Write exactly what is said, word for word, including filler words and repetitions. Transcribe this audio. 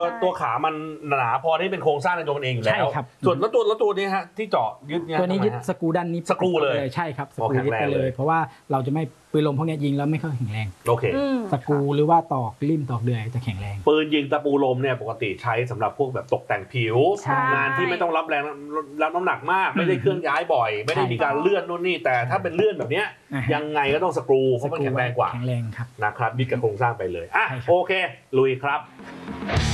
ตัวขามันหนาพอที่เป็นโครงสร้างในตัวมันเองอยู่แล้วส่วนแล้วตัวแล้วตัวนี้ฮะที่เจาะยึดเนี่ยตัวนี้ยึดสกรูด้านนี้สกรูเลยใช่ครับสกรูยึดไปเลยเพราะว่าเราจะไม่ปืนลมพวกนี้ยิงแล้วไม่ค่อยแข็งแรงโอเคสกรูหรือว่าตอกริมตอกเดือยจะแข็งแรงปืนยิงตะปูลมเนี่ยปกติใช้สำหรับพวกแบบตกแต่งผิวงานที่ไม่ต้องรับแรงรับน้ำหนักมากไม่ได้เคลื่อนย้ายบ่อยไม่ได้มีการเลื่อนนู่นนี่แต่ถ้าเป็นเลื่อนแบบนี้ยังไงก็ต้องสกรูเพราะมันแข็งแรงกว่าแข็งแรงครับนะครับยึดกับโครงสร้างไปเลยอ่ะโอเคลุยครับ